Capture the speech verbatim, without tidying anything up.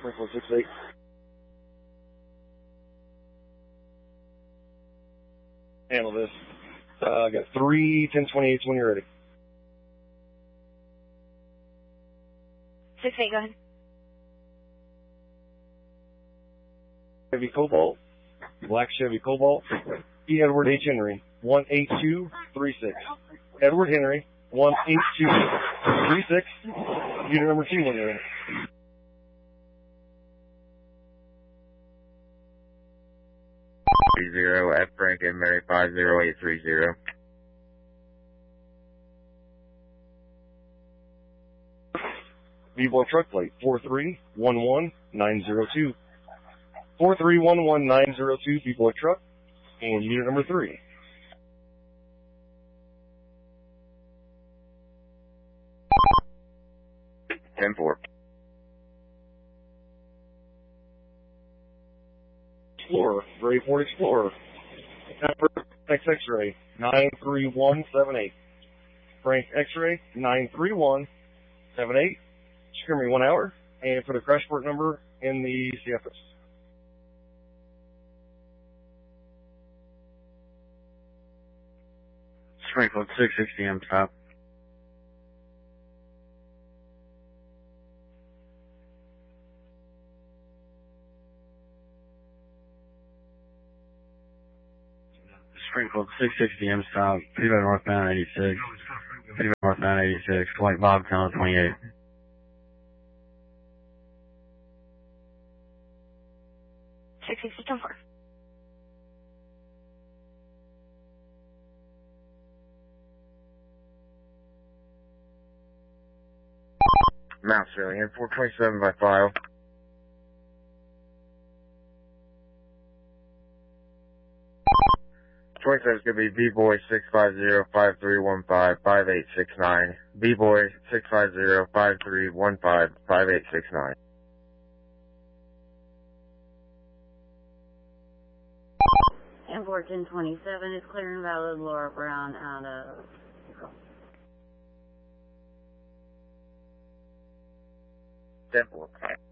Sprinkler six eight. Handle this. Uh, I got three ten twenty-eights when you're ready. six eight, go ahead. Chevy Cobalt, black Chevy Cobalt, E. Edward H. Henry, one eight two three six. Edward Henry, one eight two three six. Unit number two when you're ready. three zero F. Frank and Mary five zero eight three zero. V-Boy truck plate four three one one nine zero two. four three one one nine zero two V-Boy truck and unit number three. ten four. Explorer, Gray Ford Explorer. Number X X-ray nine three one seven eight. Frank X-ray nine three one seven eight. Screw me one hour and put a crash report number in the C F S. Springfield six sixty M top. Springfield six sixty M stop, Peabody northbound eighty-six. Peabody northbound eighty-six, White Bob Tunnel twenty-eight. six sixty, ten four. Mount Sterling, four twenty-seven by file. twenty-seven is going to be B-Boy six five zero five three one five five eight six nine. B-Boy six five zero five three one five five eight six nine. And fourteen twenty-seven is clear and valid. Laura Brown out of ten four.